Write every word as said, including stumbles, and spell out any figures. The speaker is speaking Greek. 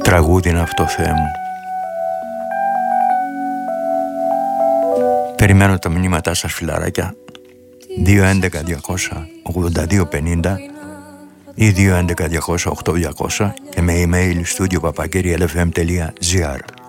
τραγούδι είναι αυτό, Θεέ μου. Περιμένω τα μηνύματά σας, φιλαράκια. δύο έντεκα διακόσια ογδόντα δύο πενήντα ή δύο έντεκα διακόσια οκτώ διακόσια και με email studio παπακύριαλεφm τελεία gr.